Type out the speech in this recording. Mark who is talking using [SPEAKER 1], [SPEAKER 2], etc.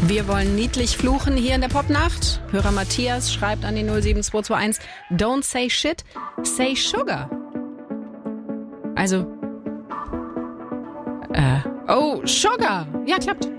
[SPEAKER 1] Wir wollen niedlich fluchen hier in der Popnacht. Hörer Matthias schreibt an die 07221, don't say shit, say sugar. Also, oh, sugar. Ja, klappt.